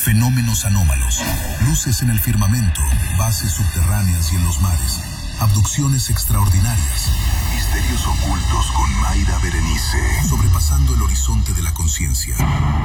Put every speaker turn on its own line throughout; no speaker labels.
Fenómenos anómalos, luces en el firmamento, bases subterráneas y en los mares, abducciones extraordinarias, misterios ocultos con Mayra Berenice, sobrepasando el horizonte de la conciencia.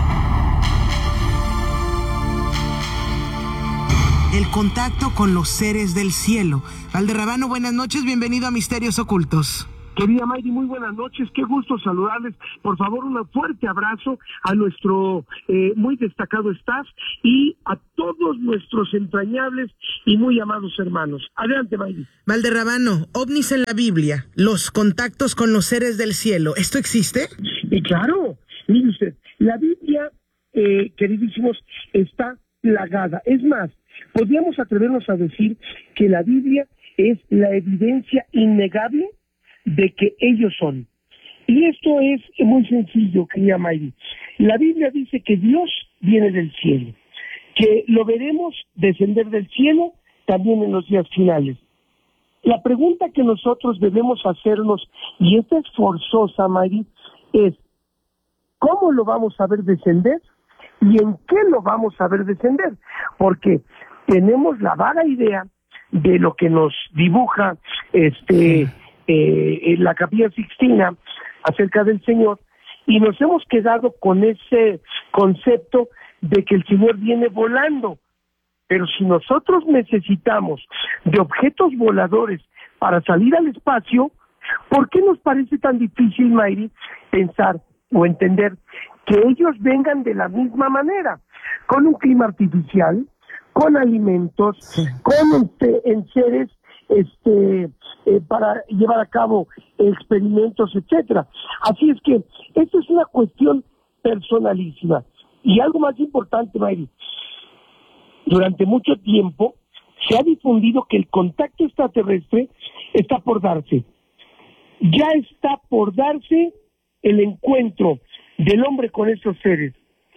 El contacto con los seres del cielo. Valderrabano, buenas noches, bienvenido a Misterios Ocultos.
Querida Mayri, muy buenas noches, qué gusto saludarles. Por favor, un fuerte abrazo a nuestro muy destacado staff y a todos nuestros entrañables y muy amados hermanos. Adelante, Mayri.
Valderrabano, ovnis en la Biblia, los contactos con los seres del cielo, ¿esto existe?
Claro, mire usted, la Biblia, queridísimos, está plagada. Es más, podríamos atrevernos a decir que la Biblia es la evidencia innegable de que ellos son. Y esto es muy sencillo, querida Mayri. La Biblia dice que Dios viene del cielo, que lo veremos descender del cielo también en los días finales. La pregunta que nosotros debemos hacernos, y esta es forzosa, Mayri, es ¿cómo lo vamos a ver descender? ¿Y en qué lo vamos a ver descender? Porque tenemos la vaga idea de lo que nos dibuja la Capilla Sixtina acerca del Señor, y nos hemos quedado con ese concepto de que el Señor viene volando. Pero si nosotros necesitamos de objetos voladores para salir al espacio, ¿por qué nos parece tan difícil, Mayri, pensar o entender que ellos vengan de la misma manera, con un clima artificial, con alimentos, con enseres para llevar a cabo experimentos, etcétera? Así es que esto es una cuestión personalísima. Y algo más importante, Mayri, durante mucho tiempo se ha difundido que el contacto extraterrestre está por darse. Ya está por darse el encuentro del hombre con esos seres.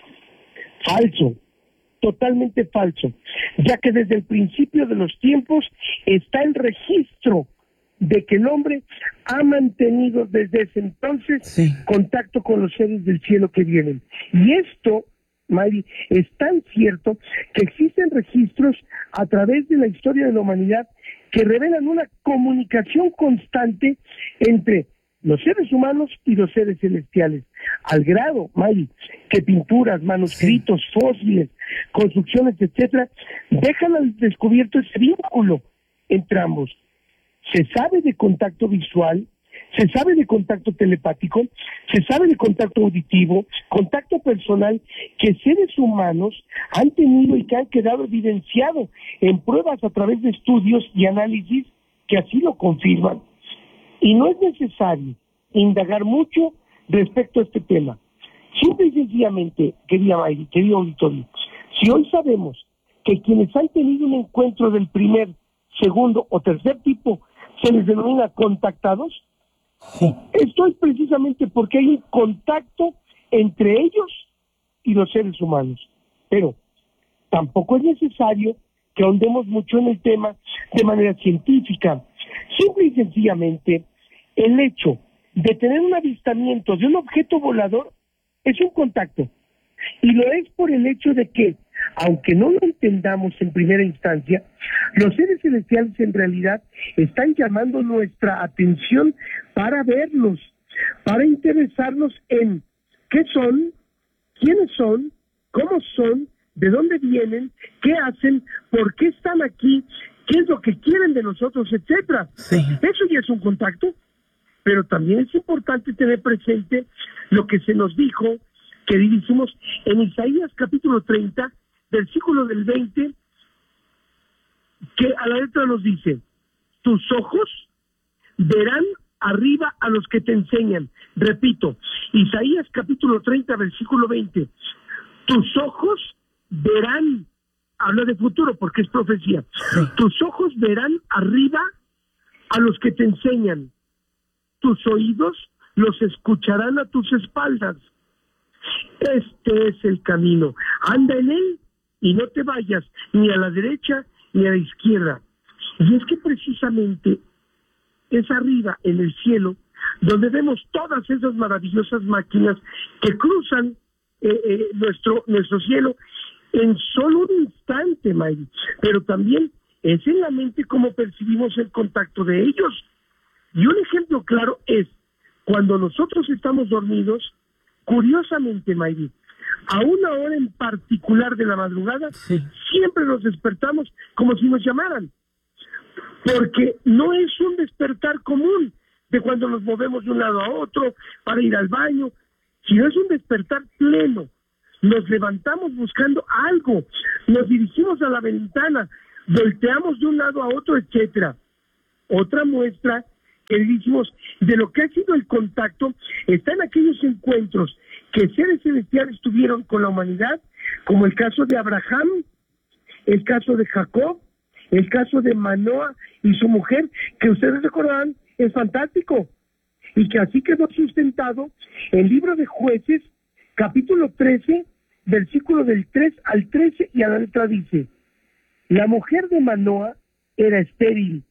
Falso. Totalmente falso, ya que desde el principio de los tiempos está el registro de que el hombre ha mantenido desde ese entonces contacto con los seres del cielo que vienen. Y esto, Mayri, es tan cierto que existen registros a través de la historia de la humanidad que revelan una comunicación constante entre los seres humanos y los seres celestiales, al grado, Mayri, que pinturas, manuscritos, fósiles, construcciones, etcétera, dejan al descubierto ese vínculo entre ambos. Se sabe de contacto visual, se sabe de contacto telepático, se sabe de contacto auditivo, contacto personal, que seres humanos han tenido y que han quedado evidenciado en pruebas a través de estudios y análisis que así lo confirman. Y no es necesario indagar mucho respecto a este tema. Simple y sencillamente, querida Mayri, querido auditorio, si hoy sabemos que quienes han tenido un encuentro del primer, segundo o tercer tipo se les denomina contactados, esto es precisamente porque hay un contacto entre ellos y los seres humanos. Pero tampoco es necesario que ahondemos mucho en el tema de manera científica. Simple y sencillamente, el hecho de tener un avistamiento de un objeto volador es un contacto. Y lo es por el hecho de que, aunque no lo entendamos en primera instancia, los seres celestiales en realidad están llamando nuestra atención para verlos, para interesarnos en qué son, quiénes son, cómo son, de dónde vienen, qué hacen, por qué están aquí, qué es lo que quieren de nosotros, etcétera. Eso ya es un contacto. Pero también es importante tener presente lo que se nos dijo, queridísimos, en Isaías capítulo 30, versículo del 20, que a la letra nos dice: tus ojos verán arriba a los que te enseñan. Repito, Isaías capítulo 30, versículo 20, tus ojos verán, habla de futuro porque es profecía, tus ojos verán arriba a los que te enseñan. Tus oídos los escucharán a tus espaldas. Este es el camino. Anda en él y no te vayas ni a la derecha ni a la izquierda. Y es que precisamente es arriba en el cielo donde vemos todas esas maravillosas máquinas que cruzan nuestro cielo en solo un instante, Mayri, pero también es en la mente como percibimos el contacto de ellos. Y un ejemplo claro es cuando nosotros estamos dormidos, curiosamente, Mayri, a una hora en particular de la madrugada, siempre nos despertamos como si nos llamaran, porque no es un despertar común de cuando nos movemos de un lado a otro para ir al baño, sino es un despertar pleno. Nos levantamos buscando algo, nos dirigimos a la ventana, volteamos de un lado a otro, etcétera. Otra muestra, queridísimos, de lo que ha sido el contacto está en aquellos encuentros que seres celestiales tuvieron con la humanidad, como el caso de Abraham, el caso de Jacob, el caso de Manoa y su mujer, que ustedes recordarán, es fantástico, y que así quedó sustentado el libro de Jueces, capítulo 13, versículo del 3 al 13, y a la letra dice: la mujer de Manoa era estéril,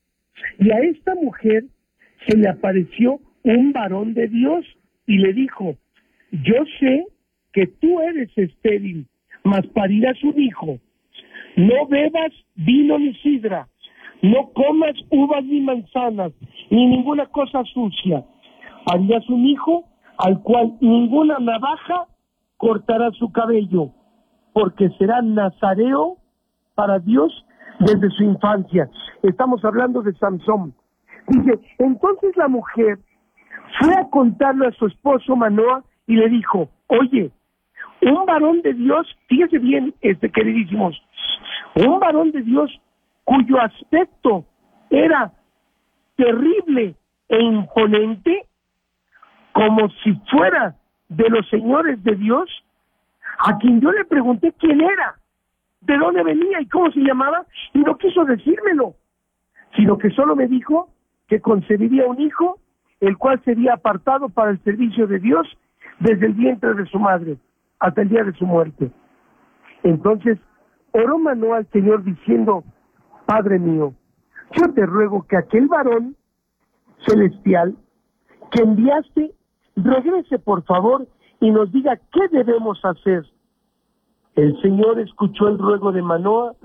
y a esta mujer se le apareció un varón de Dios y le dijo: yo sé que tú eres estéril, mas parirás un hijo. No bebas vino ni sidra, no comas uvas ni manzanas, ni ninguna cosa sucia. Parirás un hijo al cual ninguna navaja cortará su cabello, porque será nazareo para Dios desde su infancia. Estamos hablando de Sansón. Dice, entonces la mujer fue a contarle a su esposo Manoa y le dijo: oye, un varón de Dios, fíjese bien, queridísimos, un varón de Dios cuyo aspecto era terrible e imponente, como si fuera de los señores de Dios, a quien yo le pregunté quién era, de dónde venía y cómo se llamaba, y no quiso decírmelo, sino que solo me dijo que concebiría un hijo, el cual sería apartado para el servicio de Dios desde el vientre de su madre hasta el día de su muerte. Entonces oró Manoa al Señor diciendo: Padre mío, yo te ruego que aquel varón celestial que enviaste regrese por favor y nos diga qué debemos hacer. El Señor escuchó el ruego de Manoa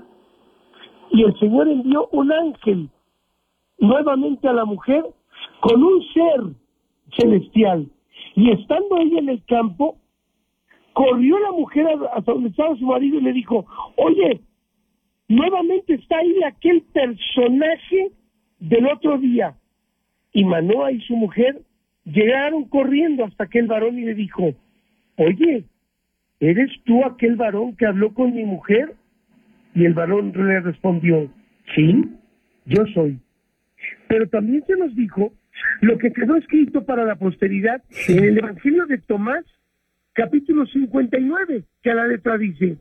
y el Señor envió un ángel nuevamente a la mujer con un ser celestial, y estando ella en el campo, corrió la mujer hasta donde estaba su marido y le dijo: oye, nuevamente está ahí aquel personaje del otro día. Y Manoa y su mujer llegaron corriendo hasta aquel varón y le dijo: oye, ¿eres tú aquel varón que habló con mi mujer? Y el varón le respondió: sí, yo soy. Pero también se nos dijo lo que quedó escrito para la posteridad en el Evangelio de Tomás, capítulo 59, que a la letra dice: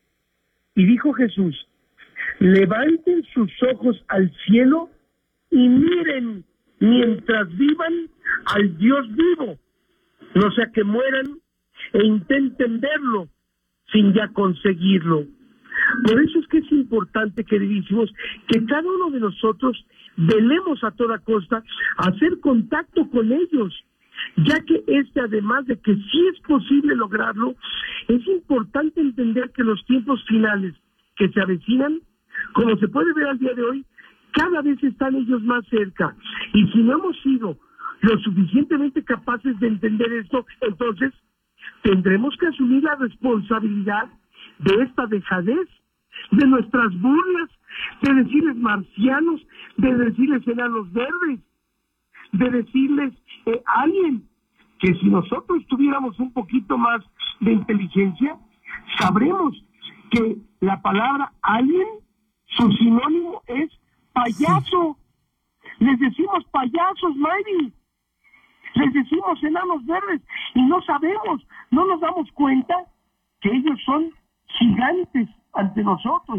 y dijo Jesús: levanten sus ojos al cielo y miren mientras vivan al Dios vivo, no sea que mueran e intenten verlo sin ya conseguirlo. Por eso es que es importante, queridísimos, que cada uno de nosotros velemos a toda costa a hacer contacto con ellos, ya que además de que sí es posible lograrlo, es importante entender que los tiempos finales que se avecinan, como se puede ver al día de hoy, cada vez están ellos más cerca. Y si no hemos sido lo suficientemente capaces de entender esto, entonces tendremos que asumir la responsabilidad de esta dejadez, de nuestras burlas, de decirles marcianos, de decirles enanos verdes, de decirles alien, que si nosotros tuviéramos un poquito más de inteligencia, sabremos que la palabra alien, su sinónimo es payaso. Les decimos payasos, Mayri. Les decimos enanos verdes y no sabemos, no nos damos cuenta que ellos son gigantes ante nosotros.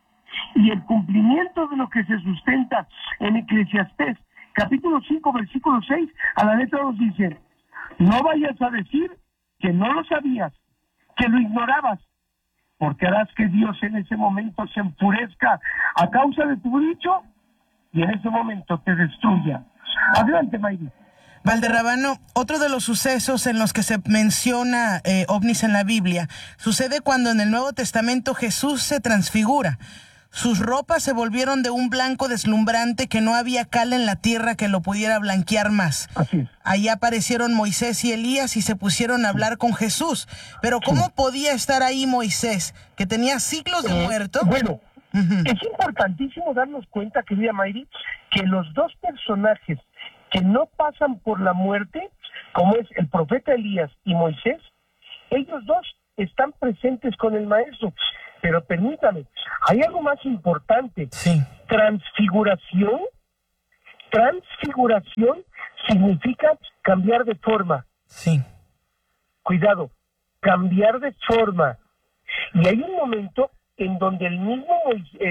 Y el cumplimiento de lo que se sustenta en Eclesiastés, capítulo 5, versículo 6, a la letra nos dice: no vayas a decir que no lo sabías, que lo ignorabas, porque harás que Dios en ese momento se enfurezca a causa de tu dicho y en ese momento te destruya. Adelante, Mayri.
Valderrabano, otro de los sucesos en los que se menciona ovnis en la Biblia sucede cuando en el Nuevo Testamento Jesús se transfigura. Sus ropas se volvieron de un blanco deslumbrante que no había cal en la tierra que lo pudiera blanquear más.
Así es.
Ahí aparecieron Moisés y Elías y se pusieron a hablar con Jesús. Pero ¿cómo podía estar ahí Moisés, que tenía siglos de muerto?
Bueno, es importantísimo darnos cuenta, querida Mayri, que los dos personajes que no pasan por la muerte, como es el profeta Elías y Moisés, ellos dos están presentes con el maestro. Pero permítame, hay algo más importante.
Sí.
Transfiguración significa cambiar de forma.
Sí.
Cuidado, cambiar de forma. Y hay un momento en donde el mismo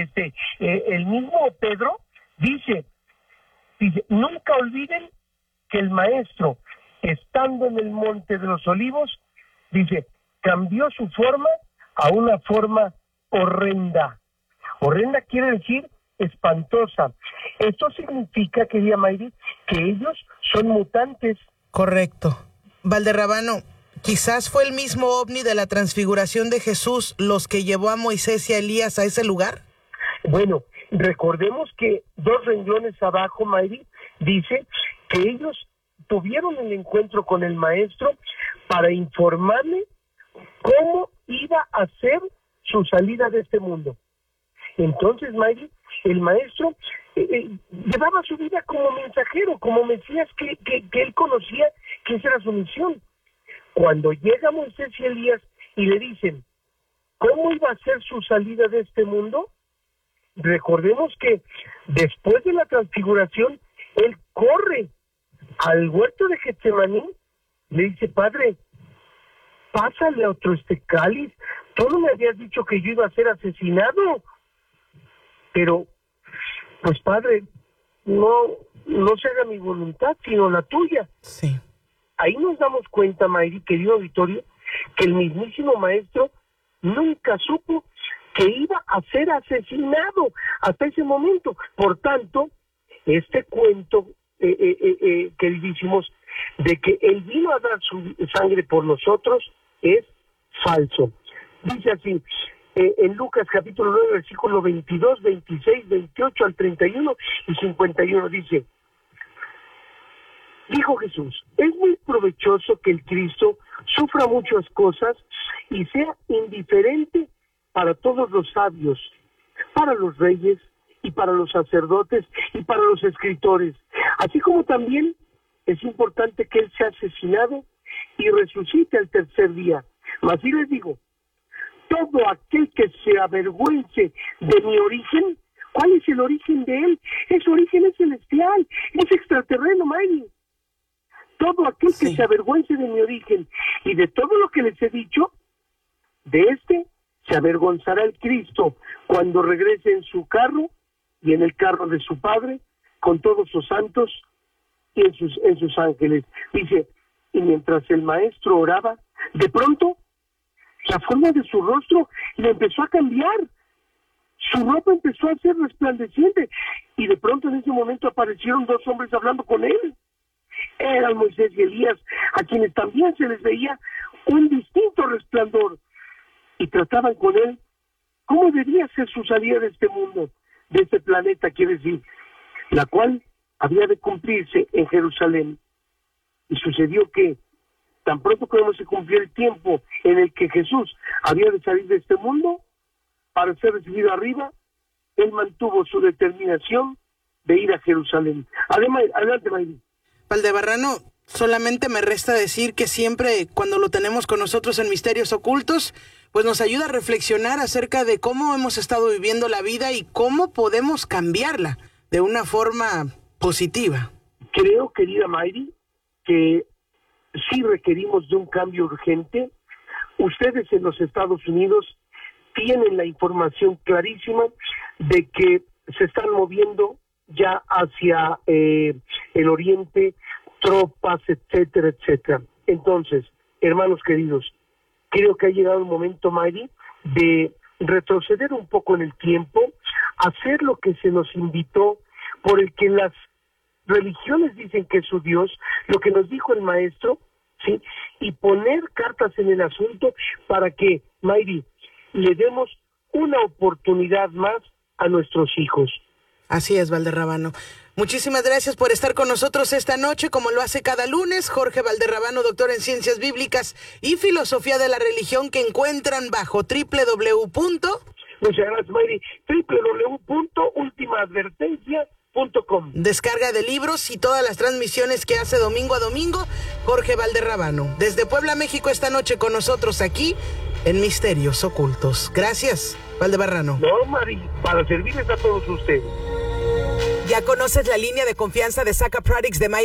Pedro dice, nunca olviden que el maestro, estando en el monte de los olivos, dice, cambió su forma a una forma horrenda. Horrenda quiere decir espantosa. Esto significa, querida Mayri, que ellos son mutantes.
Correcto. Valderrabano, quizás fue el mismo ovni de la transfiguración de Jesús los que llevó a Moisés y a Elías a ese lugar.
Bueno, recordemos que 2 renglones abajo, Mayri, dice que ellos tuvieron el encuentro con el maestro para informarle cómo iba a ser su salida de este mundo. Entonces, Mayri, el maestro llevaba su vida como mensajero, como Mesías que él conocía que esa era su misión. Cuando llega Moisés y Elías y le dicen cómo iba a ser su salida de este mundo, recordemos que después de la transfiguración, él corre al huerto de Getsemaní, le dice, Padre, pásale a otro este cáliz. Tú no me habías dicho que yo iba a ser asesinado. Pero, pues Padre, no se haga mi voluntad, sino la tuya.
Sí.
Ahí nos damos cuenta, Mayri, querido auditorio, que el mismísimo maestro nunca supo que iba a ser asesinado hasta ese momento. Por tanto, este cuento queridísimos, de que él vino a dar su sangre por nosotros es falso. Dice así, en Lucas capítulo 9, versículo 22, 26, 28 al 31 y 51, dice, dijo Jesús, es muy provechoso que el Cristo sufra muchas cosas y sea indiferente para todos los sabios, para los reyes y para los sacerdotes y para los escritores, así como también es importante que él sea asesinado y resucite al tercer día. Mas sí les digo, todo aquel que se avergüence de mi origen, ¿cuál es el origen de él? Ese origen es celestial, es extraterreno, Mayri. Todo aquel que se avergüence de mi origen y de todo lo que les he dicho, de este se avergonzará el Cristo cuando regrese en su carro y en el carro de su Padre, con todos sus santos y en sus ángeles. Dice, y mientras el maestro oraba, de pronto la forma de su rostro le empezó a cambiar, su ropa empezó a ser resplandeciente, y de pronto en ese momento aparecieron 2 hombres hablando con él. Eran Moisés y Elías, a quienes también se les veía un distinto resplandor, y trataban con él cómo debía ser su salida de este mundo, de este planeta, quiere decir, la cual había de cumplirse en Jerusalén. Y sucedió que tan pronto como se cumplió el tiempo en el que Jesús había de salir de este mundo para ser recibido arriba, él mantuvo su determinación de ir a Jerusalén. Además, adelante, Mayri.
Valdebarrano, solamente me resta decir que siempre cuando lo tenemos con nosotros en Misterios Ocultos, pues nos ayuda a reflexionar acerca de cómo hemos estado viviendo la vida y cómo podemos cambiarla de una forma positiva.
Creo, querida Mayri, que sí requerimos de un cambio urgente. Ustedes en los Estados Unidos tienen la información clarísima de que se están moviendo ya hacia el oriente, tropas, etcétera, etcétera. Entonces, hermanos queridos, creo que ha llegado el momento, Mayri, de retroceder un poco en el tiempo, hacer lo que se nos invitó, por el que las religiones dicen que es su Dios, lo que nos dijo el maestro, ¿sí? Y poner cartas en el asunto para que, Mayri, le demos una oportunidad más a nuestros hijos.
Así es, Valderrábano. Muchísimas gracias por estar con nosotros esta noche, como lo hace cada lunes. Jorge Valderrábano, doctor en Ciencias Bíblicas y Filosofía de la Religión, que encuentran bajo
Muchas gracias, Mayri. www.ultimaadvertencia.com.
Descarga de libros y todas las transmisiones que hace domingo a domingo Jorge Valderrábano. Desde Puebla, México, esta noche con nosotros aquí en Misterios Ocultos. Gracias, Valderrábano.
No, Mari, para servirles a todos ustedes.
¿Ya conoces la línea de confianza de Saca Products de Mayra?